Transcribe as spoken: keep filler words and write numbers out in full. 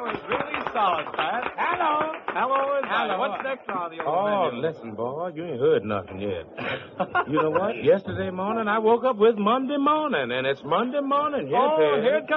is really solid, Pat. Hello. Hello is Hello. right. What's next on the old Oh, menu? listen, boy, you ain't heard nothing yet. You know what? Yesterday morning, I woke up with Monday morning, and it's Monday morning. Yes, Oh, it is. here it comes.